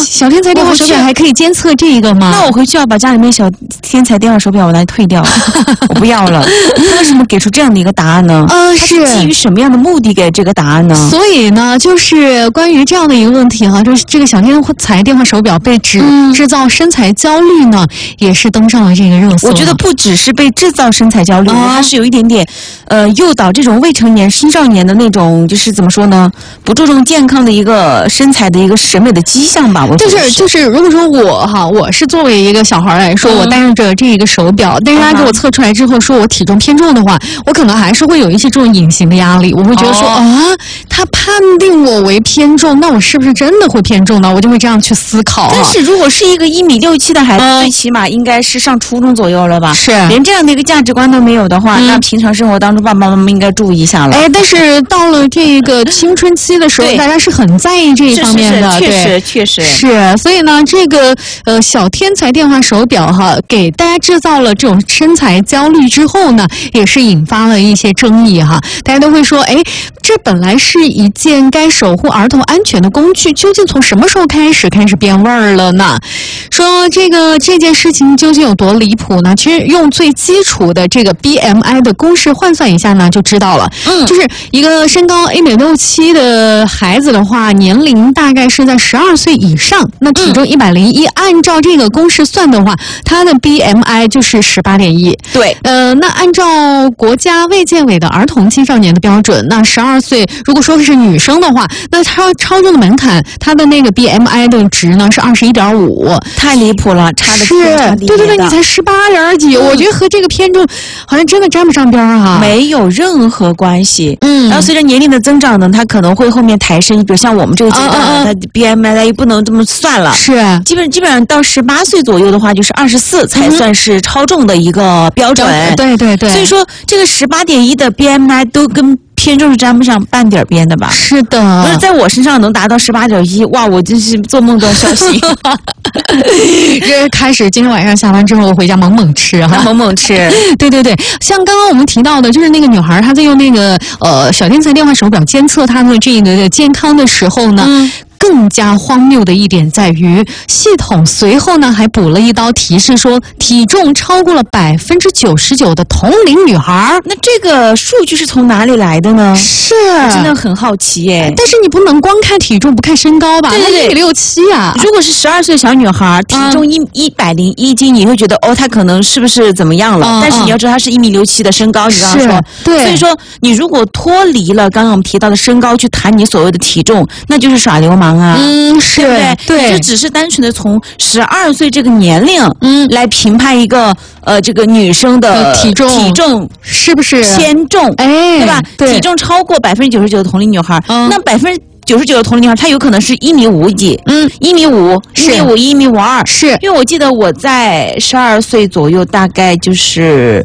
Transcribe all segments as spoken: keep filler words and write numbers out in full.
小天才电话手表还可以监测这个吗？ 那我回去要把家里面小天才电话手表我来退掉，我不要了。他为什么给出这样的一个答案呢？ 呃， 是基于什么样的目的给这个答案呢？ 所以呢，就是关于这样的一个问题哈，就是这个小天才电话手表被指制造身材焦虑呢，也是登上了这个热搜。 我觉得不只是被制造身材焦虑，它是有一点点呃诱导这种未成年青少年的那种，就是怎么说呢，不注重健康的一个身材的一个审美的迹象吧。我觉得就是就是，如果说我哈，我是作为一个小孩来说，嗯、我戴着这一个手表，但是他给我测出来之后说我体重偏重的话，我可能还是会有一些这种隐形的压力，我会觉得说、哦、啊，他判定我为偏重，那我是不是真的会偏重呢？我就会这样去思考、啊。 但是如果是一个一米六七的孩子，嗯、最起码应该是上初中左右了吧？ 是， 连这样的一个价值观都没有的话，嗯、那平常生活当中爸爸妈妈应该注意一下了。 哎，但是到了这个青春期的时候，大家是很在意这一方面的， 确实确实是。所以呢，这个呃小天才电话手表哈，给大家制造了这种身材焦虑之后呢，也是引发了一些争议哈。大家都会说，哎，这本来是一件该守护儿童安全的工具，究竟从什么时候开始开始变味儿了呢？说这个这件事情究竟有多离谱呢？其实用最基础的这个 B M I 的公式换算一下呢，就知道了。嗯，就是一个身高一米六七的孩子的话，年龄大概是在十二岁以上，那体重一百零一，按照这个公式算的话，他的 B M I 就是十八点一。 对， 呃，那按照国家卫健委的儿童青少年的标准，那十二岁如果说是女生的话，那超超重的门槛，她的那个 B M I 的值呢是二十一点五， 太离谱了，差的是，对对对，你才十八点几，嗯、我觉得和这个偏重好像真的沾不上边儿哈， 没有任何关系。嗯，然后随着年龄的增长呢，它可能会后面抬升，比如像我们这个阶段，它、啊、B M I 它也不能这么算了， 是， 基本基本上到十八岁左右的话，就是二十四才算是超重的一个标准。 嗯、对对对， 所以说这个十八点一的 B M I 都跟偏重是沾不上半点边的吧？ 是的， 不是在我身上能达到十八点一，哇，我真是做梦都要笑醒。 这开始今天晚上下班之后回家猛猛吃哈， 猛猛吃。 对对对，像刚刚我们提到的，就是那个女孩她在用那个呃小天才电话手表监测她的这个健康的时候呢。嗯，更加荒谬的一点在于，系统随后呢还补了一刀提示说，体重超过了百分之九十九的同龄女孩。 那这个数据是从哪里来的呢？ 是， 我真的很好奇耶。 但是你不能光看体重不看身高吧？ 对对对， 一米六七啊。 如果是十二岁小女孩，体重一一百零一斤，你会觉得哦，她可能是不是怎么样了？嗯、但是你要知道，她是一米六七的身高，你刚刚说， 对。 所以说，你如果脱离了刚刚我们提到的身高去谈你所谓的体重，那就是耍流氓啊。 嗯，是， 对不对？ 对， 就只是单纯的从十二岁这个年龄，嗯，来评判一个呃这个女生的体重体重是不是偏重， 哎， 对吧？ 对， 体重超过百分之九十九的同龄女孩，嗯、那百分之九十九的同龄女孩，她有可能是一米五几，嗯，一米五，一米五，一米五二， 是因为我记得我在十二岁左右，大概就是。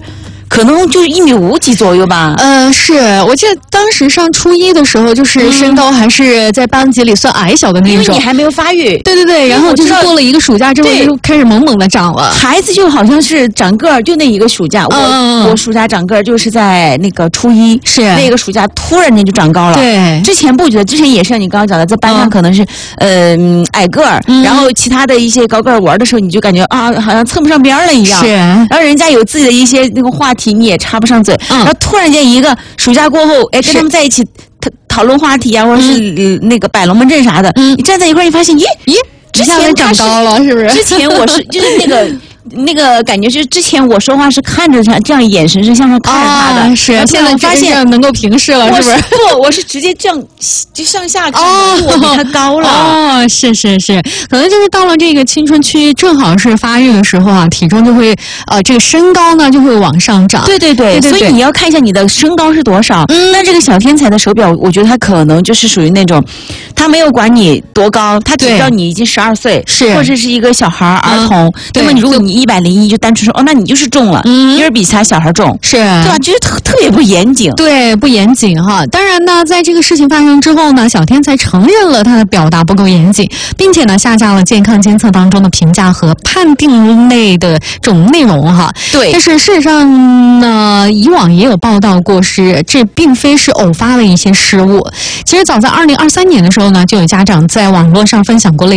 可能就是一米五几左右吧。 呃，是我记得当时上初一的时候，就是身高还是在班级里算矮小的那种， 因为你还没有发育。 对对对，然后就是过了一个暑假之后，就开始猛猛的长了。 孩子就好像是长个儿，就那一个暑假， 嗯、 我我暑假长个儿就是在那个初一， 是那个暑假突然间就长高了。 对， 之前不觉得，之前也是像你刚刚讲的，在班上可能是、嗯、呃矮个儿、嗯，然后其他的一些高个儿玩的时候，你就感觉啊好像蹭不上边了一样。 是， 然后人家有自己的一些那个话题，你也插不上嘴。嗯、然后突然间一个暑假过后，哎，跟他们在一起讨讨论话题啊，或者是、嗯、那个摆龙门阵啥的，嗯、你站在一块儿，你发现，咦咦，之前长高了，是不是？ 之前我是就是那个。那个感觉是之前我说话是看着他，这样眼神是向上看着他的， 啊、是现在发现能够平视了，是不是？ 不，我是直接这样就向下看的，哦、我比他高了。 哦，是是是，可能就是到了这个青春期，正好是发育的时候啊，体重就会呃，这个身高呢就会往上涨。 对对 对, 对, 对, 对，所以你要看一下你的身高是多少。嗯，那这个小天才的手表，我觉得它可能就是属于那种，他没有管你多高，他只知道你已经十二岁， 是或者是一个小孩儿童。嗯、那么你如果你一百零一，就单纯说哦，那你就是重了，嗯，因为比其他小孩重， 是， 对吧？觉得特特别不严谨， 对，不严谨哈。当然呢，在这个事情发生之后呢，小天才承认了他的表达不够严谨，并且呢下架了健康监测当中的评价和判定类的这种内容哈。 对， 但是事实上呢，以往也有报道过是这并非是偶发的一些失误。其实早在二零二三年的时候呢，就有家长在网络上分享过类